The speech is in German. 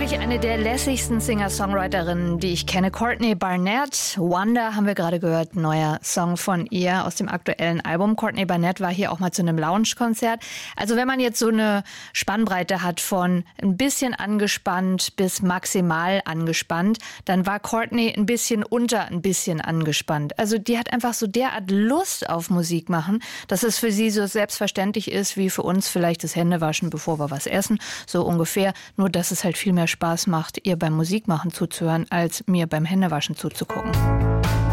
wirklich eine der lässigsten Singer-Songwriterinnen, die ich kenne. Courtney Barnett. Wonder haben wir gerade gehört, neuer Song von ihr aus dem aktuellen Album. Courtney Barnett war hier auch mal zu einem Lounge-Konzert. Also wenn man jetzt so eine Spannbreite hat von ein bisschen angespannt bis maximal angespannt, dann war Courtney ein bisschen unter ein bisschen angespannt. Also die hat einfach so derart Lust auf Musik machen, dass es für sie so selbstverständlich ist, wie für uns vielleicht das Händewaschen, bevor wir was essen, so ungefähr. Nur, dass es halt viel mehr Spaß macht, ihr beim Musikmachen zuzuhören, als mir beim Händewaschen zuzugucken.